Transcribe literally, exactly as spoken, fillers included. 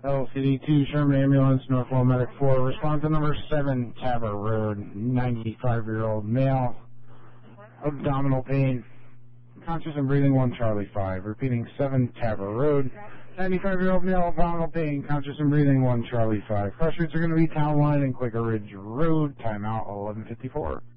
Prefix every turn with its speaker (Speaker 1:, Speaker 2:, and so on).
Speaker 1: L C D two, Sherman Ambulance, Northwell Medic four. Response to number seven, Tabor Road, ninety-five-year-old male, abdominal pain, conscious and breathing, one Charlie five. Repeating, seven, Tabor Road, ninety-five-year-old male, abdominal pain, conscious and breathing, one Charlie five. Cross routes are going to be Town Line and Quaker Ridge Road. Timeout, eleven fifty-four.